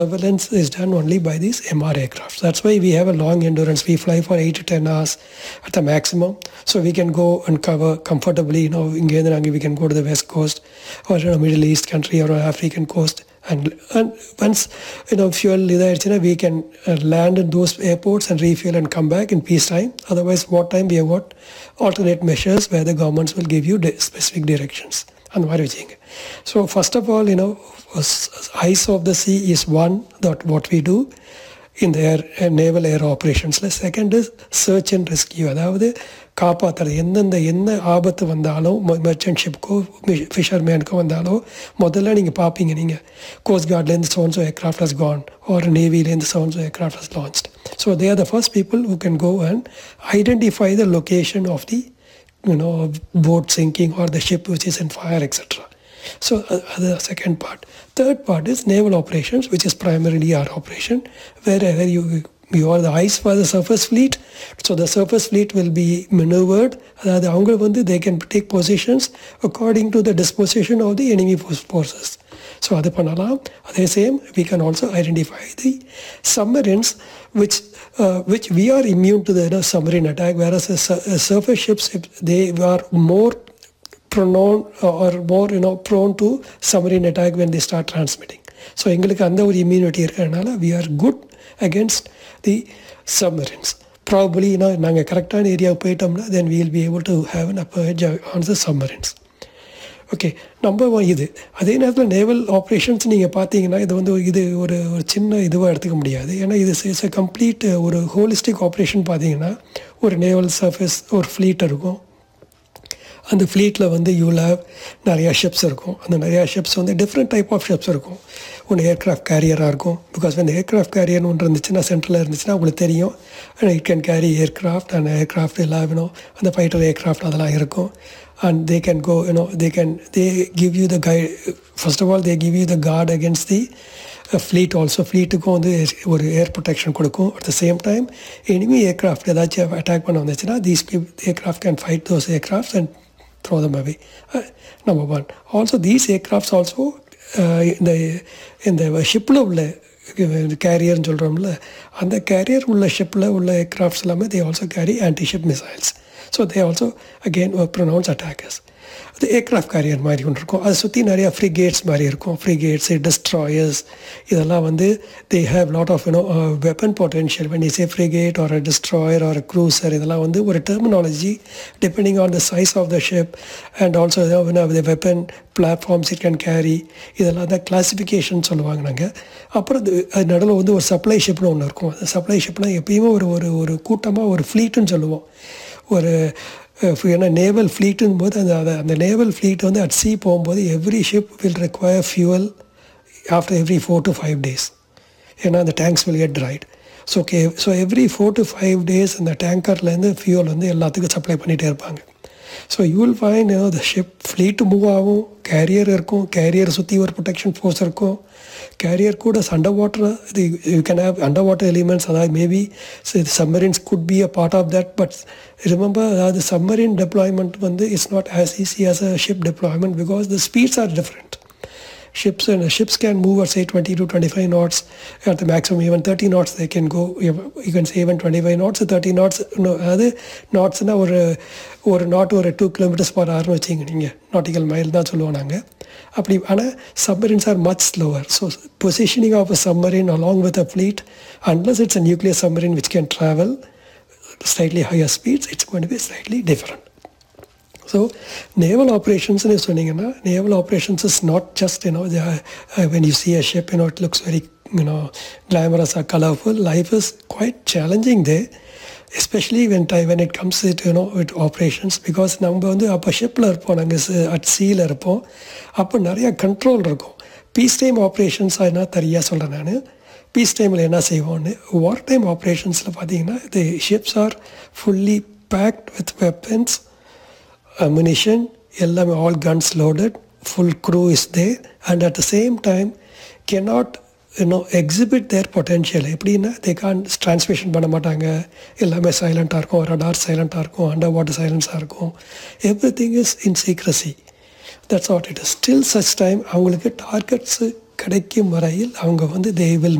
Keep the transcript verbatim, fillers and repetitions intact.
surveillance is done only by these M R aircraft. That's why we have a long endurance. We fly for eight to ten hours at the maximum. So we can go and cover comfortably, you know, in we can go to the West Coast or you know, Middle East country or African coast. And, and once, you know, fuel, we can uh, land in those airports and refuel and come back in peacetime. Otherwise, wartime, we have got alternate measures where the governments will give you specific directions. So first of all, you know, ice of the sea is one, that what we do in the air, uh, naval air operations. Second is search and rescue. அதாவது காப்பாற்றுறது எந்தெந்த என்ன ஆபத்து வந்தாலும் merchant ஷிப்க்கோ ஃபிஷர்மேனுக்கோ வந்தாலும் முதல்ல நீங்கள் பார்ப்பீங்க நீங்கள் cost கார்ட்லேருந்து சோன்ஸோ aircraft has gone R நேவிலேருந்து சோன்ஸோ aircraft has launched. So they are the first people who can go and identify the location of the you know boat sinking or the ship which is in fire, etc. So uh, the second part. Third part is naval operations, which is primarily our operation, wherever you you are the ice for the surface fleet. So the surface fleet will be maneuvered. They can take positions according to the disposition of the enemy forces. So at the same, we can also identify the submarines, which uh, which we are immune to the you know, submarine attack, whereas the uh, surface ships, they are more prone or more you know prone to submarine attack when they start transmitting. So எங்களுக்கு அந்த ஒரு immunity இருக்கறனால we are good against the submarines. Probably you know நாங்க கரெக்டான area போயிட்டோம்னா then we will be able to have an upper edge on the submarines. Okay number one இது. அதே நேரத்தில் நேவல் ஆப்ரேஷன்ஸ் நீங்கள் பார்த்தீங்கன்னா இது வந்து இது ஒரு ஒரு சின்ன இதுவாக எடுத்துக்க முடியாது. ஏன்னா இது இஸ் அ கம்ப்ளீட் ஒரு ஹோலிஸ்டிக் ஆப்ரேஷன். பார்த்தீங்கன்னா ஒரு நேவல் சர்ஃபேஸ் ஒரு ஃப்ளீட் இருக்கும். அந்த ஃப்ளீட்டில் வந்து யூ ஹேவ் நிறையா ஷிப்ஸ் இருக்கும். அந்த நிறையா ஷிப்ஸ் வந்து டிஃப்ரெண்ட் டைப் ஆஃப் ஷிப்ஸ் இருக்கும். ஒன்று ஏர்க்ராஃப்ட் கேரியராக இருக்கும். பிகாஸ் அந்த ஏர்க்ராஃப்ட் கேரியர்னு ஒன்று இருந்துச்சுன்னா சென்ட்ரலில் இருந்துச்சுன்னா உங்களுக்கு தெரியும் it can carry aircraft and aircraft எல்லாம் வேணும். அந்த ஃபைட்டர் ஏர்க்ராஃப்ட் அதெல்லாம் இருக்கும். And they can go, you know, they can, they give you the guide. First of all, they give you the guard against the uh, fleet also. Fleet ku vandu or air protection kodukum. At the same time, enemy aircraft edachu attack panna vanduchina, these aircraft can fight those aircrafts and throw them away. Uh, number one. Also, these aircrafts also uh, in the in the ship la ulla carrier சொல்றோம்ல, அந்த carrier உள்ள ஷிப்பில் உள்ள aircrafts எல்லாமே they also carry anti-ship missiles. So they also again were pronounced attackers. The aircraft carrier மாதிரி ஒன்று இருக்கும். அதை சுற்றி நிறையா ஃப்ரிகேட்ஸ் மாதிரி இருக்கும். ஃப்ரிகேட்ஸு, டிஸ்ட்ராயர்ஸ் இதெல்லாம் வந்து they have lot of you know uh, weapon potential. When you say frigate or a destroyer or a cruiser, இதெல்லாம் வந்து ஒரு terminology depending on the size of the ship and also you know, the weapon platforms it can carry. இதெல்லாம் தான் classification சொல்லுவாங்க. நாங்கள் அப்புறம் அது நடுவில் வந்து ஒரு சப்ளை ஷிப்னு ஒன்று இருக்கும். அந்த சப்ளை ஷிப்னால் எப்பயுமே ஒரு ஒரு ஒரு கூட்டமாக ஒரு ஃப்ளீட்டுன்னு சொல்லுவோம். ஒரு ஏன்னா நேவல் ஃப்ளீட்டுன்னு போது அந்த அந்த நேவல் ஃப்ளீட் வந்து அட் சி போகும்போது every ship will require fuel after every four to five days. ஏன்னா அந்த tanks will get tried. So okay so every four to five days அந்த டேங்கர்லேருந்து ஃபியூவல் வந்து எல்லாத்துக்கும் சப்ளை பண்ணிகிட்டே இருப்பாங்க. So you will find the ship pleat move ஆகும். Carrier இருக்கும். Carrier சுற்றி ஒரு ப்ரொடெக்ஷன் ஃபோர்ஸ் இருக்கும். கேரியர் கூட அண்டர் வாட்டர் இது you can have under water elements. அதாவது maybe submarines could be a part of that. But remember, அதாவது submarine deployment வந்து it's not as easy as a ship deployment because the speeds are different. Ships and uh, ships can move at say twenty to twenty-five knots at the maximum, even thirty knots they can go. You can say even twenty-five knots, thirty knots. No, other knots na or or knot or two kilometers per hour வச்சிங்க நீங்க nautical mile தான் சொல்லுவோம் நாங்க. அப்படி ஆனால் submarines are much slower. So positioning of a submarine along with a fleet, unless it's a nuclear submarine which can travel slightly higher speeds, it's going to be slightly different. So naval operations in சொன்னீங்கன்னா naval operations is not just you know the, uh, when you see a ship you know it looks very you know glamorous or colorful. Life is quite challenging there, especially when time when it comes to you know with operations, because நம்ம வந்து அப்போ ஷிப்பில் இருப்போம், நாங்கள் at சீயில் இருப்போம். அப்போ நிறையா control இருக்கும். பீஸ் டைம் ஆப்ரேஷன்ஸ் என்ன தெரியா சொல்கிறேன் நான். பீஸ் டைமில் என்ன செய்வோன்னு, வார் டைம் ஆப்ரேஷன்ஸில் பார்த்தீங்கன்னா தி ships R fully fact with weapons, ammunition, எல்லாமே all guns loaded, full crew is there, and at the same time cannot you know exhibit their potential. எப்படின்னா they can't transmission பண்ண மாட்டாங்க. எல்லாமே சைலண்ட்டாக இருக்கும். ரடார் சைலண்ட்டாக இருக்கும். அண்டர் வாட்டர் சைலன்ஸாக இருக்கும். Every thing is in secrecy. That's what it is. Still such time அவங்களுக்கு டார்கெட்ஸு கிடைக்கும் வரையில் அவங்க வந்து they will